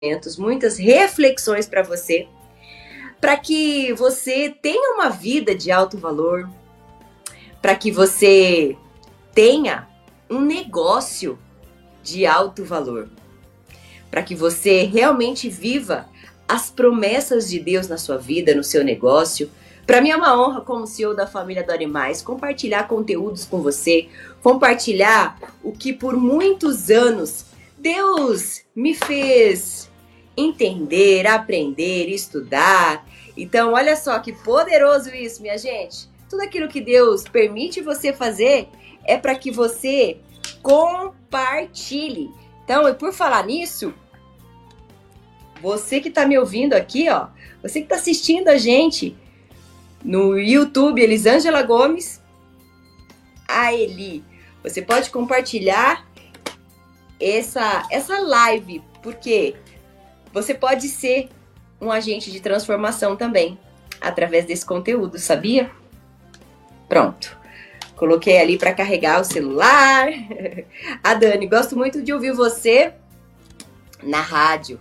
muitas reflexões para que você tenha uma vida de alto valor, para que você tenha um negócio de alto valor, para que você realmente viva as promessas de Deus na sua vida, no seu negócio. Para mim é uma honra, como CEO da família Dori Mais, compartilhar conteúdos com você, compartilhar o que por muitos anos Deus me fez entender, aprender, estudar. Então, olha só que poderoso isso, minha gente. Tudo aquilo que Deus permite você fazer é para que você compartilhe. Então, e por falar nisso, você que está me ouvindo aqui, ó, você que está assistindo a gente no YouTube, Elisângela Gomes, a Eli, você pode compartilhar essa live, porque você pode ser um agente de transformação também, através desse conteúdo, sabia? Pronto. Coloquei ali para carregar o celular. A Dani, gosto muito de ouvir você na rádio.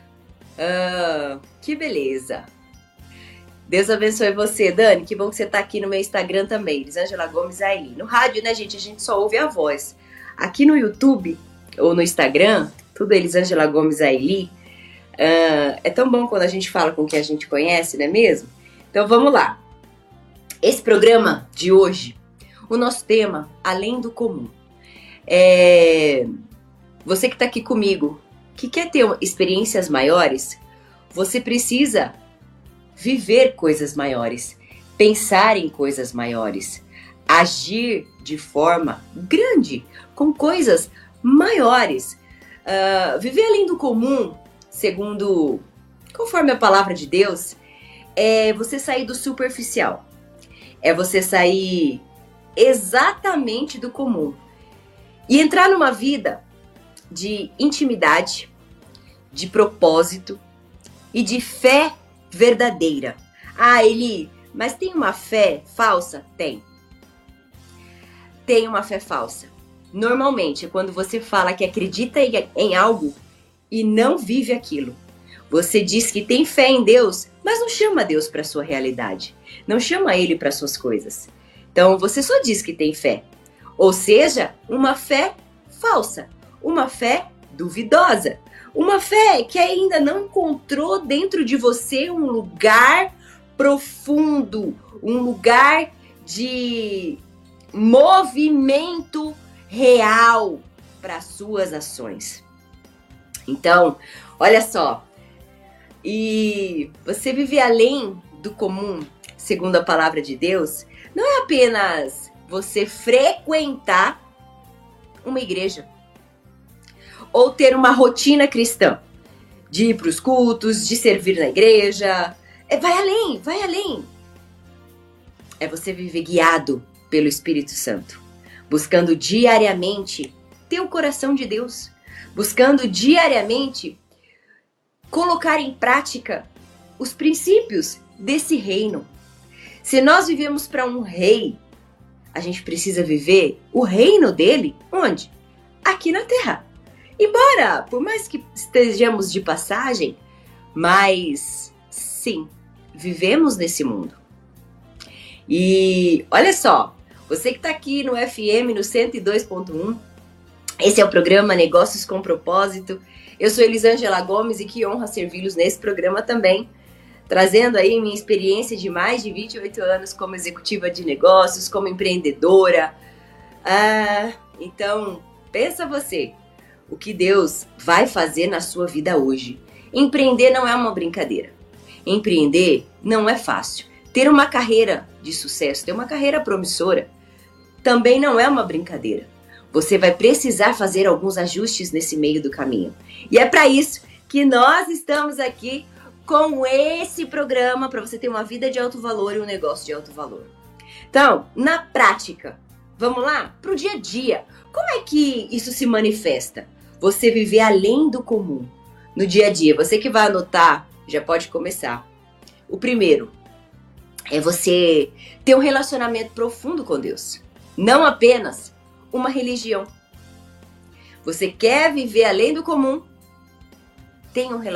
Que beleza. Deus abençoe você, Dani. Que bom que você tá aqui no meu Instagram também, Elisângela Gomes Aili. No rádio, né, gente, a gente só ouve a voz. Aqui no YouTube ou no Instagram, tudo Elisângela Gomes Aili. É tão bom quando a gente fala com quem a gente conhece, não é mesmo? Então vamos lá. Esse programa de hoje, o nosso tema, além do comum. Você que está aqui comigo, que quer ter experiências maiores, você precisa viver coisas maiores, pensar em coisas maiores, agir de forma grande, com coisas maiores. Viver além do comum, conforme a palavra de Deus, é você sair do superficial. É você sair exatamente do comum e entrar numa vida de intimidade, de propósito e de fé verdadeira. Eli, mas tem uma fé falsa? Tem. Tem uma fé falsa. Normalmente é quando você fala que acredita em algo e não vive aquilo. Você diz que tem fé em Deus, mas não chama Deus para sua realidade. Não chama Ele para suas coisas. Então você só diz que tem fé. Ou seja, uma fé falsa. Uma fé duvidosa. Uma fé que ainda não encontrou dentro de você um lugar profundo. Um lugar de movimento real para suas ações. Então, olha só. E você viver além do comum, segundo a palavra de Deus, não é apenas você frequentar uma igreja ou ter uma rotina cristã de ir para os cultos, de servir na igreja. Vai além, vai além. É você viver guiado pelo Espírito Santo, buscando diariamente ter o coração de Deus, buscando diariamente colocar em prática os princípios desse reino. Se nós vivemos para um rei, a gente precisa viver o reino dele, onde? Aqui na terra. Embora, por mais que estejamos de passagem, mas sim, vivemos nesse mundo. E olha só, você que está aqui no FM, no 102.1, esse é o programa Negócios com Propósito. Eu sou Elisângela Gomes e que honra servi-los nesse programa também, trazendo aí minha experiência de mais de 28 anos como executiva de negócios, como empreendedora. Então, pensa você, o que Deus vai fazer na sua vida hoje. Empreender não é uma brincadeira. Empreender não é fácil. Ter uma carreira de sucesso, ter uma carreira promissora, também não é uma brincadeira. Você vai precisar fazer alguns ajustes nesse meio do caminho. E é para isso que nós estamos aqui com esse programa, para você ter uma vida de alto valor e um negócio de alto valor. Então, na prática, vamos lá? Para o dia a dia. Como é que isso se manifesta? Você viver além do comum no dia a dia. Você que vai anotar, já pode começar. O primeiro é você ter um relacionamento profundo com Deus. Não apenas uma religião. Você quer viver além do comum? tem um